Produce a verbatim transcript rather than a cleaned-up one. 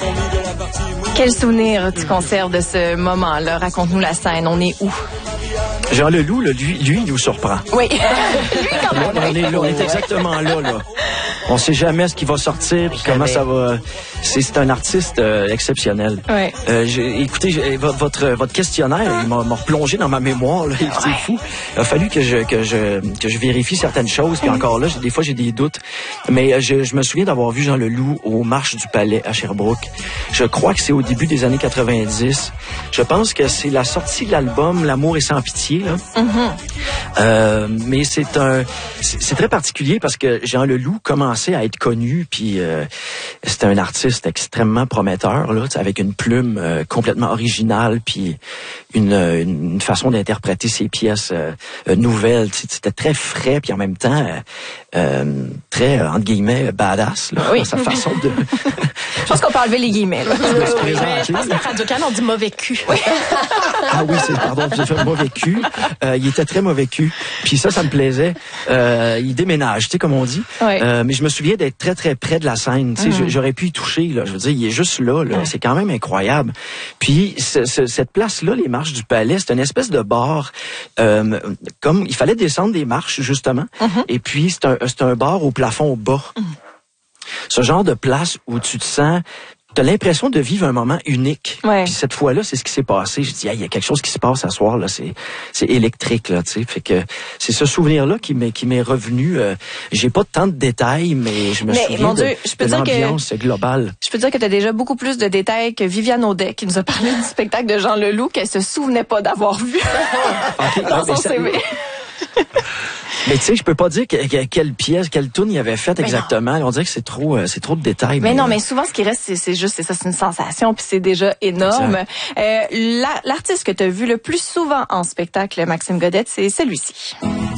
Quel souvenir tu conserves de ce moment-là? Raconte-nous la scène. On est où? Jean Leloup, là, lui, lui, il nous surprend. Oui. Lui, quand même. On est là, on est exactement là, là. On sait jamais ce qui va sortir, puis comment ça va. C'est, c'est un artiste euh, exceptionnel. Ouais. Euh, j'ai, écoutez, j'ai, votre votre questionnaire, il m'a, m'a replongé dans ma mémoire. Là, c'est ouais. fou. Il a fallu que je que je que je vérifie certaines choses. Puis encore là, j'ai, des fois j'ai des doutes. Mais je, je me souviens d'avoir vu Jean Leloup aux Marches du Palais à Sherbrooke. Je crois que c'est au début des années quatre-vingt-dix. Je pense que c'est la sortie de l'album L'amour est sans pitié. Là. Mm-hmm. Euh, mais c'est un c'est, c'est très particulier parce que Jean Leloup commençait à être connu, puis euh, c'était un artiste extrêmement prometteur, là, avec une plume euh, complètement originale, puis une, une façon d'interpréter ses pièces euh, nouvelles. C'était très frais, puis en même temps euh, euh, très, entre guillemets, badass, là, oui. dans sa façon de... Je pense qu'on peut enlever les guillemets. Là. Oui, je pense qu'à Radio-Can, on dit mauvais cul. Oui. Ah oui, c'est, pardon, j'ai fait mauvais cul. Euh, il était très mauvais cul. Puis ça, ça me plaisait. Euh, il déménage, tu sais, comme on dit. Oui. Euh, mais je me souviens d'être très, très près de la scène. Tu sais, mm-hmm. j'aurais pu y toucher, là. Je veux dire, il est juste là, là. Mm. C'est quand même incroyable. Puis, ce, ce, cette place-là, les Marches du Palais, c'est une espèce de bar. Euh, comme, il fallait descendre des marches, justement. Mm-hmm. Et puis, c'est un, c'est un bar au plafond bas. Mm. Ce genre de place où tu te sens... T'as l'impression de vivre un moment unique. Ouais. Puis cette fois-là, c'est ce qui s'est passé. Je dis, il y a quelque chose qui se passe ce soir là, c'est c'est électrique là, tu sais. Fait que c'est ce souvenir-là qui m'est qui m'est revenu. Euh, j'ai pas tant de détails, mais je me mais, souviens mon Dieu, de, je peux de dire l'ambiance que, globale. Je peux dire que t'as déjà beaucoup plus de détails que Viviane Audet, qui nous a parlé du spectacle de Jean Leloup qu'elle se souvenait pas d'avoir vu okay, dans ouais, son C V. Mais tu sais, je peux pas dire que, que, quelle pièce, quelle tune il avait faite exactement. On dirait que c'est trop, euh, c'est trop de détails. Mais, mais non, euh... mais souvent ce qui reste, c'est, c'est juste, c'est ça, c'est une sensation, puis c'est déjà énorme. Euh, la, l'artiste que tu as vu le plus souvent en spectacle, Maxime Godette, c'est celui-ci.